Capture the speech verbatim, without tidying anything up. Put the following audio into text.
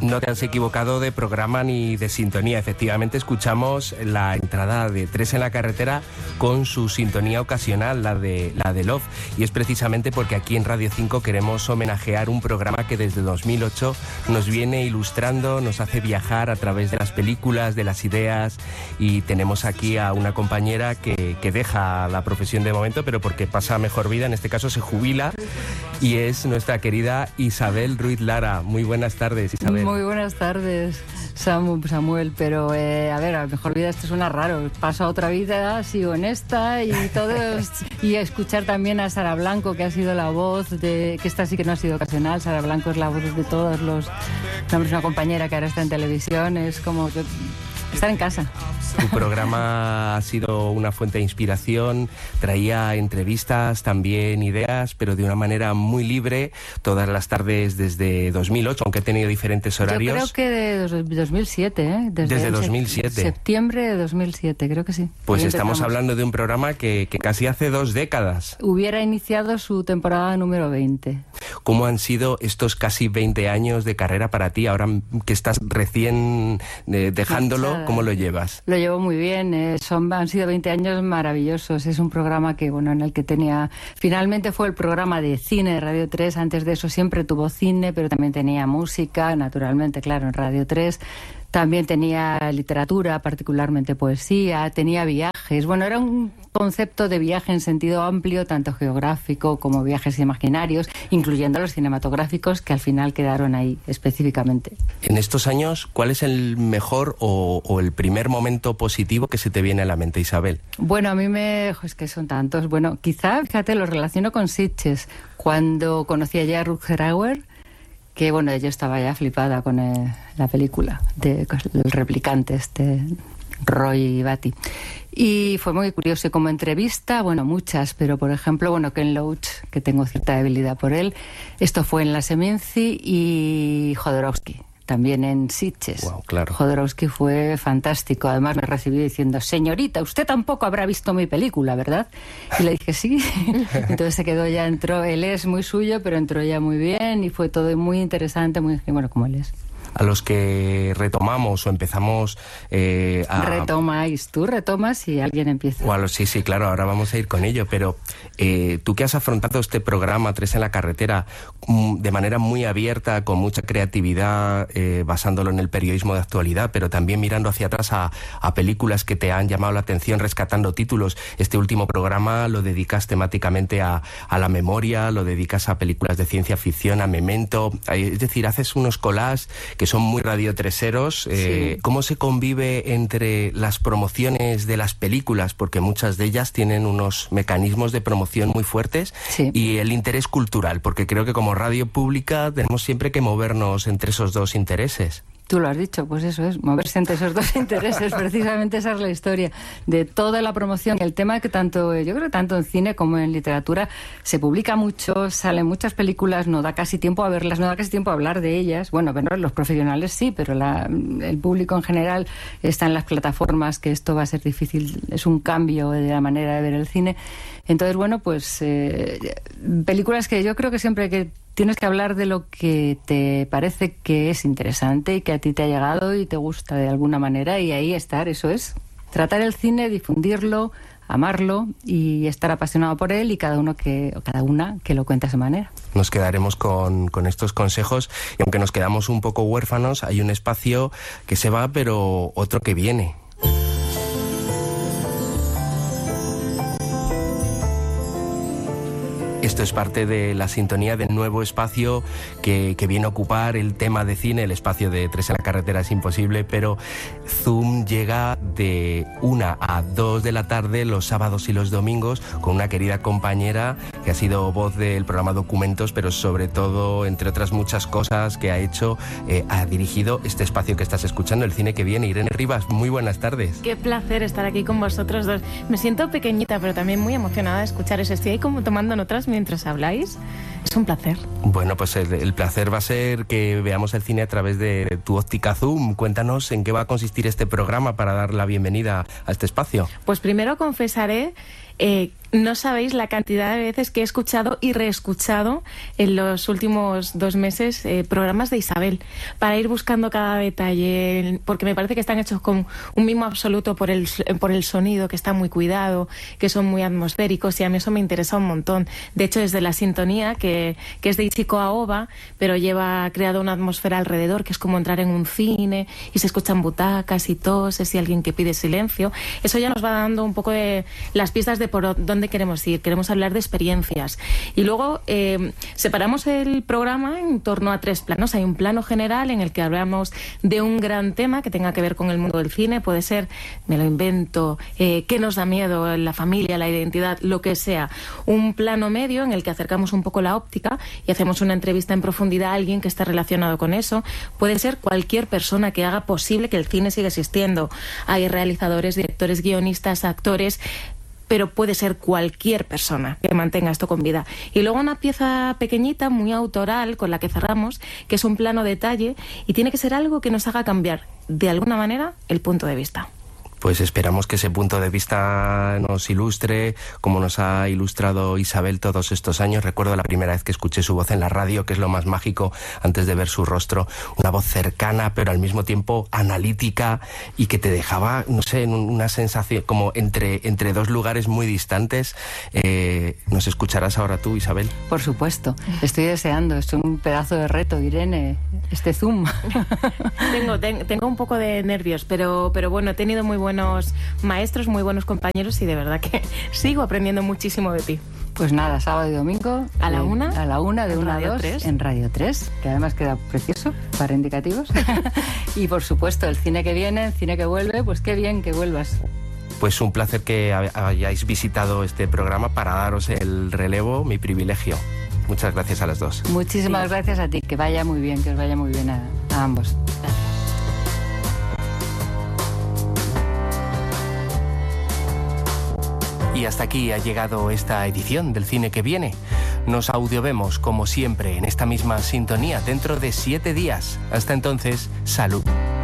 No te has equivocado de programa ni de sintonía. Efectivamente, escuchamos la entrada de Tres en la Carretera con su sintonía ocasional, la de, la de Love. Y es precisamente porque aquí en Radio cinco queremos homenajear un programa que desde dos mil ocho nos viene ilustrando, nos hace viajar a través de las películas, de las ideas. Y tenemos aquí a una compañera que, que deja la profesión de momento, pero porque pasa mejor vida, en este caso se jubila, y es nuestra querida Isabel Ruiz Lara. Muy buenas tardes, Isabel. Muy buenas tardes, Samuel, pero eh, a ver, a lo mejor vida esto suena raro, paso a otra vida, sigo en esta y todos, y escuchar también a Sara Blanco, que ha sido la voz de, que esta sí que no ha sido ocasional, Sara Blanco es la voz de todos los, es una compañera que ahora está en televisión, es como que estar en casa. Tu programa ha sido una fuente de inspiración, traía entrevistas, también ideas, pero de una manera muy libre, todas las tardes desde dos mil ocho, aunque he tenido diferentes horarios. Yo creo que de dos mil siete, ¿eh? Desde, desde dos mil siete. Septiembre de dos mil siete, creo que sí. Pues estamos hablando de un programa que, que casi hace dos décadas. Hubiera iniciado su temporada número veinte. ¿Cómo han sido estos casi veinte años de carrera para ti, ahora que estás recién eh, dejándolo? ¿Cómo lo llevas? Lo llevo muy bien, eh, son, han sido veinte años maravillosos. Es un programa que, bueno, en el que tenía... Finalmente fue el programa de cine de Radio tres, antes de eso siempre tuvo cine, pero también tenía música, naturalmente, claro, en Radio tres. También tenía literatura, particularmente poesía, tenía viajes. Bueno, era un concepto de viaje en sentido amplio, tanto geográfico como viajes imaginarios, incluyendo los cinematográficos, que al final quedaron ahí específicamente. En estos años, ¿cuál es el mejor o, o el primer momento positivo que se te viene a la mente, Isabel? Bueno, a mí me... Es que son tantos. Bueno, quizá, fíjate, lo relaciono con Sitges. Cuando conocí allá a Rutger Hauer, que bueno, yo estaba ya flipada con eh, la película de El replicante, este Roy Batty. Y fue muy curioso. Y como entrevista, bueno, muchas, pero por ejemplo, bueno, Ken Loach, que tengo cierta debilidad por él, esto fue en La Seminci, y Jodorowsky, también en Sitges. Wow, claro. Jodorowsky fue fantástico. Además me recibió diciendo: señorita, usted tampoco habrá visto mi película, ¿verdad? Y le dije sí. Entonces se quedó ya, entró, él es muy suyo, pero entró ya muy bien y fue todo muy interesante, muy, bueno, como él es. A los que retomamos o empezamos eh, a... Retomáis, tú retomas y alguien empieza. O a los, sí, sí, claro, ahora vamos a ir con ello, pero eh, tú que has afrontado este programa Tres en la Carretera de manera muy abierta, con mucha creatividad, eh, basándolo en el periodismo de actualidad, pero también mirando hacia atrás a, a películas que te han llamado la atención, rescatando títulos. Este último programa lo dedicas temáticamente a, a la memoria, lo dedicas a películas de ciencia ficción, a Memento, es decir, haces unos collages que son muy radiotreseros. Eh, sí. ¿Cómo se convive entre las promociones de las películas? Porque muchas de ellas tienen unos mecanismos de promoción muy fuertes, sí, y el interés cultural, porque creo que como radio pública tenemos siempre que movernos entre esos dos intereses. Tú lo has dicho, pues eso es, moverse entre esos dos intereses, precisamente esa es la historia de toda la promoción. El tema que tanto, yo creo que tanto en cine como en literatura se publica mucho, salen muchas películas, no da casi tiempo a verlas, no da casi tiempo a hablar de ellas. Bueno, bueno, los profesionales sí, pero la, el público en general está en las plataformas, que esto va a ser difícil, es un cambio de la manera de ver el cine. Entonces, bueno, pues eh, películas que yo creo que siempre que tienes que hablar de lo que te parece que es interesante y que a ti te ha llegado y te gusta de alguna manera, y ahí estar, eso es. Tratar el cine, difundirlo, amarlo y estar apasionado por él, y cada uno que, o cada una que lo cuente a su manera. Nos quedaremos con, con estos consejos, y aunque nos quedamos un poco huérfanos, hay un espacio que se va, pero otro que viene. Esto es parte de la sintonía del nuevo espacio que, que viene a ocupar el tema de cine. El espacio de Tres en la Carretera es imposible, pero Zoom llega de una a dos de la tarde los sábados y los domingos con una querida compañera que ha sido voz del programa Documentos, pero sobre todo, entre otras muchas cosas que ha hecho, eh, ha dirigido este espacio que estás escuchando, El Cine que Viene. Irene Rivas, muy buenas tardes. Qué placer estar aquí con vosotros dos. Me siento pequeñita, pero también muy emocionada de escuchar eso. Estoy ahí como tomando notas mientras habláis. Es un placer. Bueno, pues el, el placer va a ser que veamos el cine a través de tu óptica Zoom. Cuéntanos en qué va a consistir este programa para dar la bienvenida a este espacio. Pues primero confesaré Eh, no sabéis la cantidad de veces que he escuchado y reescuchado en los últimos dos meses eh, programas de Isabel, para ir buscando cada detalle, porque me parece que están hechos con un mimo absoluto por el, por el sonido, que está muy cuidado, que son muy atmosféricos, y a mí eso me interesa un montón. De hecho, desde la sintonía, que, que es de Ichiko Aoba, pero lleva creado una atmosfera alrededor, que es como entrar en un cine y se escuchan butacas y toses y alguien que pide silencio. Eso ya nos va dando un poco de las pistas de por dónde queremos ir. Queremos hablar de experiencias. Y luego eh, separamos el programa en torno a tres planos. Hay un plano general en el que hablamos de un gran tema que tenga que ver con el mundo del cine. Puede ser, me lo invento, eh, qué nos da miedo, la familia, la identidad, lo que sea. Un plano medio en el que acercamos un poco la óptica y hacemos una entrevista en profundidad a alguien que esté relacionado con eso. Puede ser cualquier persona que haga posible que el cine siga existiendo. Hay realizadores, directores, guionistas, actores, pero puede ser cualquier persona que mantenga esto con vida. Y luego una pieza pequeñita, muy autoral, con la que cerramos, que es un plano detalle, y tiene que ser algo que nos haga cambiar, de alguna manera, el punto de vista. Pues esperamos que ese punto de vista nos ilustre, como nos ha ilustrado Isabel todos estos años. Recuerdo la primera vez que escuché su voz en la radio, que es lo más mágico, antes de ver su rostro. Una voz cercana, pero al mismo tiempo analítica, y que te dejaba, no sé, en una sensación como entre, entre dos lugares muy distantes. Eh, ¿Nos escucharás ahora tú, Isabel? Por supuesto. Estoy deseando. Es un pedazo de reto, Irene, este Zoom. tengo, ten, tengo un poco de nervios, pero, pero bueno, he tenido muy buenos maestros, muy buenos compañeros, y de verdad que sigo aprendiendo muchísimo de ti. Pues nada, sábado y domingo a la eh, una, a la una, de en una a Radio dos, tres. En Radio tres, que además queda precioso para indicativos. Y por supuesto, el cine que viene, el cine que vuelve, pues qué bien que vuelvas. Pues un placer que hayáis visitado este programa para daros el relevo, mi privilegio. Muchas gracias a las dos. Muchísimas sí. gracias a ti, que vaya muy bien, que os vaya muy bien a, a ambos. Gracias. Y hasta aquí ha llegado esta edición del Cine que Viene. Nos audiovemos, como siempre, en esta misma sintonía dentro de siete días. Hasta entonces, salud.